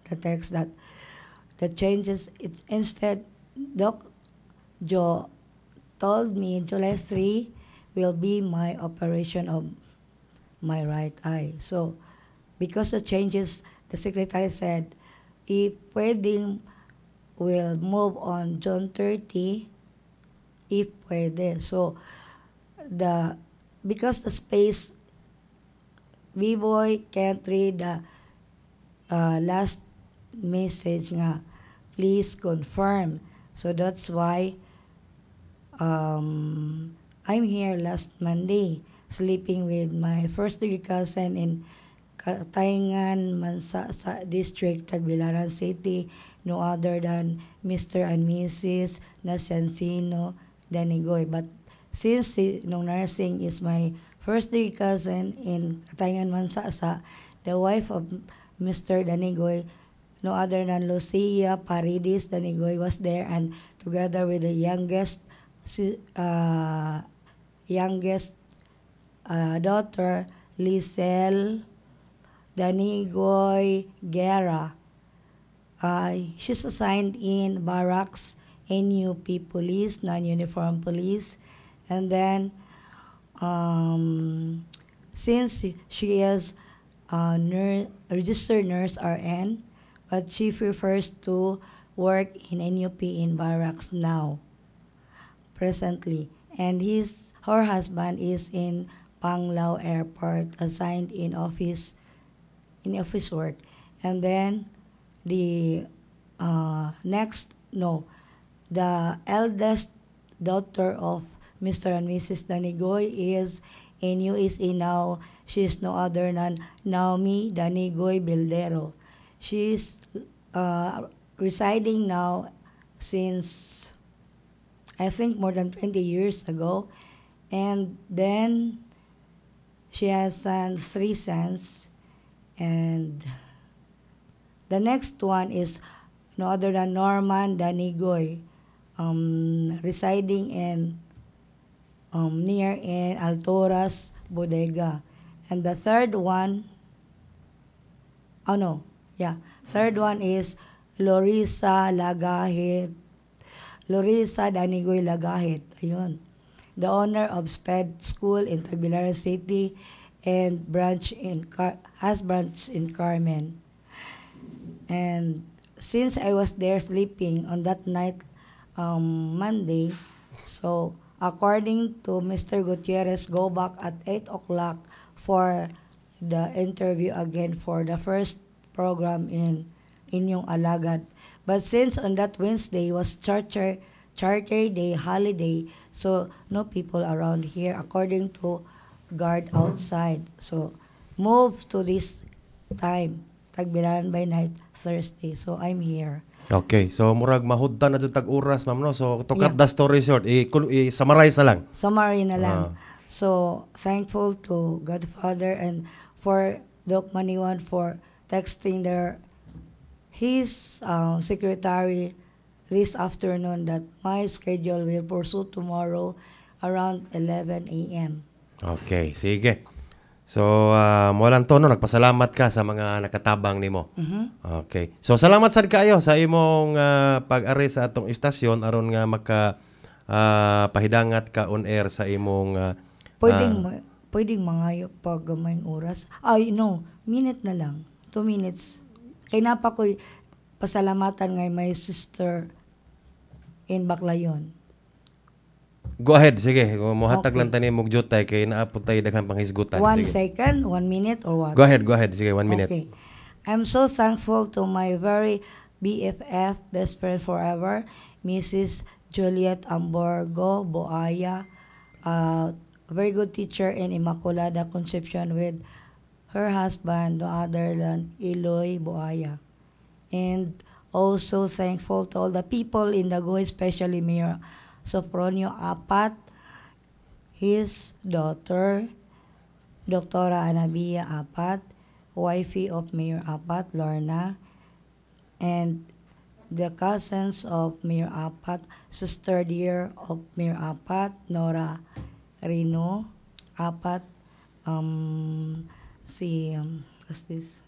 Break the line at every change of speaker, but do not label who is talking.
the text that the changes, it, instead, Doc Joe told me July 3 will be my operation of my right eye. So, because the changes, the secretary said, if pwedeng will move on June 30, if pwede. So, the because the space, B-Boy can't read the last message nga, please confirm. So that's why I'm here last Monday, sleeping with my first degree cousin in Katayngan, Mansa sa district, Tagbilaran City, no other than Mr. and Mrs. Nasansino Danigoy. But since nung nursing is my first degree cousin in Katayngan, Mansa sa, the wife of Mr. Danigoy, no other than Lucia Paredes Danigoy was there, and together with the youngest daughter, Lisel Danigoy Guerra. She's assigned in barracks, NUP police, non-uniform police. And then, since she is a registered nurse RN, but she prefers to work in NUP in barracks now, presently. And her husband is in Panglao Airport, assigned in office work. And then the the eldest daughter of Mr. and Mrs. Danigoy is in USA now. She is no other than Naomi Danigoy Bildero. She is residing now since, I think, more than 20 years ago. And then she has 3 sons. And the next one is no other than Norman Danigoy, residing in near in Altoras Bodega. And the third one, third one is Lorisa Danigoy Lagahit. Ayun. The owner of SPED School in Tagbilaran City and has branch in Carmen. And since I was there sleeping on that night, Monday, so according to Mr. Gutierrez, go back at 8 o'clock for the interview again for the first program in inyong alagad. But since on that Wednesday was charter day, holiday, so no people around here according to guard outside. So move to this time, Tagbilaran by night, Thursday. So I'm here.
Okay, so murag mahudtan na jud tag oras, ma'am, no? So to cut
Yeah.
the story short, i-summarize na lang.
Summary na lang.
Ah.
So, thankful to Godfather and for Doc Maniwan for texting his secretary this afternoon that my schedule will pursue tomorrow around 11 a.m.
Okay, sige. So, walang tono, nagpasalamat ka sa mga nakatabang nimo. Okay. So, salamat sad kayo sa imong pag-ari sa atong istasyon aron nga pahidangat ka on air sa imong
Pwedeng mangayo pag gamayng oras. Ay, no, minute na lang. 2 minutes. Kay napa ko'y pasalamatan ngay my sister in Baclayon.
Go ahead, sige. Mohatag
Okay.
lang tani mong jutay kay naapod tayo daghang panghisgutan.
1
Sige.
second, 1 minute, or what?
Go ahead. Sige, 1 minute.
Okay. I'm so thankful to my very BFF, best friend forever, Mrs. Juliet Amborgo Boaya, a very good teacher in Immaculada Concepcion with her husband, no other than Eloy Boaya. And also thankful to all the people in Dagoy, especially Mayor Sofronio Apat, his daughter, Dr. Anabia Apat, wifey of Mayor Apat, Lorna, and the cousins of Mayor Apat, sister dear of Mayor Apat, Nora Rino Apat, what's this?